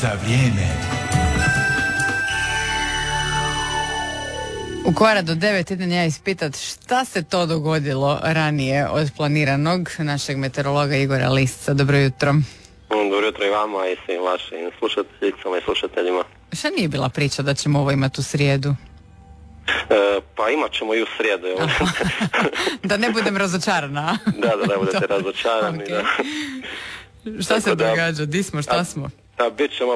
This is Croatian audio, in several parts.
za vrijeme. U Kvara do 9 idem ja ispitat šta se to dogodilo ranije od planiranog našeg meteorologa Igora Lisca. Dobro jutro. Dobro jutro i vama i svim vašim slušateljicama i slušateljima. Šta nije bila priča da ćemo ovo imati u srijedu? Pa imat ćemo i u srijedu. Da ne budem razočarana. Da ne budete razočarani. Okay. Šta se događa? Di smo? Šta smo? Bit ćemo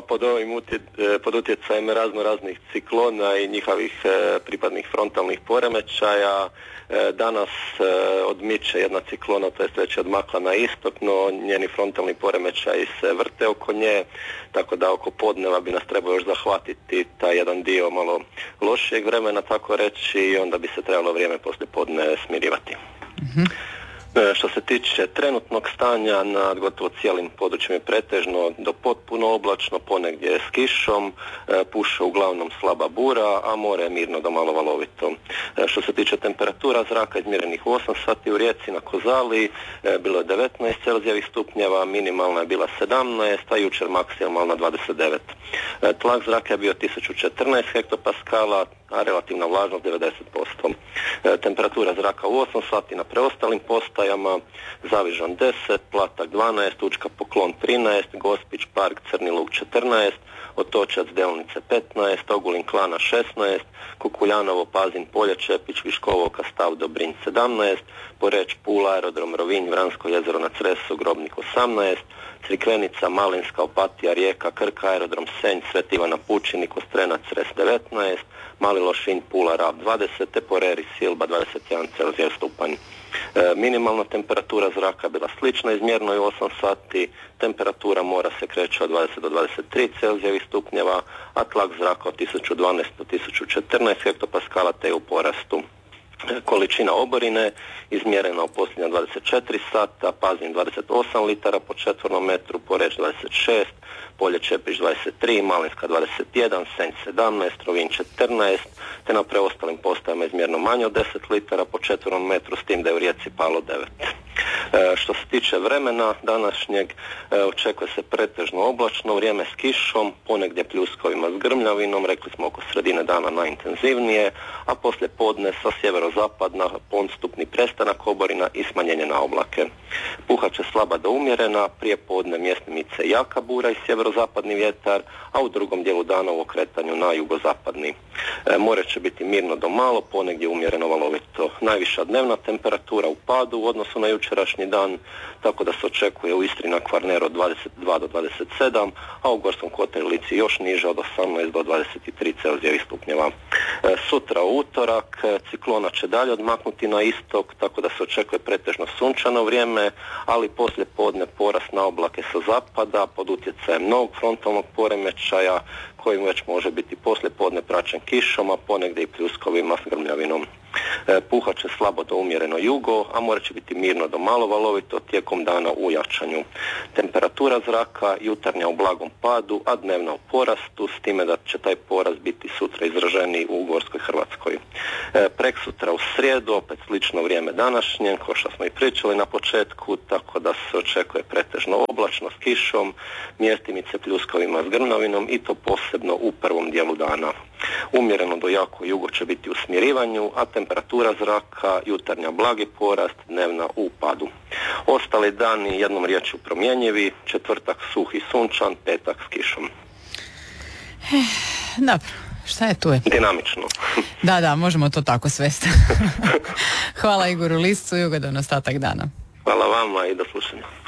pod utjecajem raznih ciklona i njihovih pripadnih frontalnih poremećaja. Danas odmiče jedna ciklona, to jest već je odmakla na istok, no njeni frontalni poremećaji se vrte oko nje, tako da oko podneva bi nas trebao još zahvatiti taj jedan dio malo lošijeg vremena, tako reći, i onda bi se trebalo vrijeme poslije podne smirivati. Mm-hmm. Što se tiče trenutnog stanja, nad gotovo cijelim područjem je pretežno do potpuno oblačno, ponegdje s kišom, puše uglavnom slaba bura, a more je mirno do malo valovito. Što se tiče temperatura zraka izmjerenih u 8 sati u Rijeci na Kozali, bilo je 19 Celzijevih stupnjeva, minimalna je bila 17, a jučer maksimalna 29. Tlak zraka je bio 1014 hektopaskala, a relativna vlažnost 90%. Temperatura zraka u 8 sati na preostalim postajama: Zavižan 10, Platak 12, Učka Poklon 13, Gospić Park Crni Lug 14, Otočac Delnice 15, Ogulin Klana 16, Kukuljanovo Pazin Polje Čepić Viškovo Kastav Dobrinj 17, Poreč Pula Aerodrom Rovinj Vransko jezero na Cresu Grobnik 18, Crikvenica Malinska Opatija Rijeka Krka Aerodrom Senj Svet Ivana Pučini Kostrena Cres 19, Mali Lošinj Pula Rab 20, te Poreri Silba 21 Celzijev stupanj. Minimalna temperatura zraka bila slična izmjernoj u 8 sati, temperatura mora se kreće od 20 do 23 Celzijevih stupnjeva, a tlak zraka od 1012 do 1014 hektopaskala te je u porastu. Količina oborine izmjerena u posljednja 24 sata: Pazin 28 litara po četvornom metru, Poreč 26, Polje Čepić 23, Malinska 21, Senj 17, Rovinj 14, te na preostalim postajama izmjerno manje od 10 litara po četvornom metru, s tim da je u Rijeci palo 9. Što se tiče vremena današnjeg, očekuje se pretežno oblačno vrijeme s kišom, ponegdje pljuskovima s grmljavinom, rekli smo oko sredine dana najintenzivnije, a poslije podne sa sjeverozapadna postupni prestanak oborina i smanjenje na oblake. Puhat će slaba do umjerena, prije podne mjesnimice jaka bura i sjeverozapadni vjetar, a u drugom dijelu dana u okretanju na jugozapadni. More će biti mirno do malo, ponegdje umjereno valovito. Najviša dnevna temperatura u padu u odnosu na jučerašnji dan, tako da se očekuje u Istri na Kvarneru od 22 do 27, a u Gorskom kotaru i Lici još niže od 18 do 23 Celzijevih stupnjeva. Sutra u utorak ciklona će dalje odmaknuti na istok, tako da se očekuje pretežno sunčano vrijeme, ali poslije podne porast na oblake sa zapada pod utjecajem novog frontalnog poremećaja koji već može biti poslije podne praćen kišom, a ponegdje i pljuskovima s grmljavinom. Puhat će slabo do umjereno jugo, a more će biti mirno do malo valovito tijekom dana u jačanju. Temperatura zraka jutarnja u blagom padu, a dnevna u porastu, s time da će taj porast biti sutra izraženiji u Gorskoj Hrvatskoj. Preksutra u srijedu opet slično vrijeme današnjem, kao što smo i pričali na početku, tako da se očekuje pretežno oblačno s kišom, mjestimice pljuskovima s grmljavinom, i to posebno u prvom dijelu dana. Umjereno do jako jugo će biti u smjerivanju, a temperatura zraka jutarnja blagi porast, dnevna u padu. Ostali dani jednom riječju promjenjivi, četvrtak suh i sunčan, petak s kišom. Dobro, šta je tu je? Dinamično. Da, možemo to tako svesti. Hvala Igoru Liscu i ugodan ostatak dana. Hvala vama i do slušanja.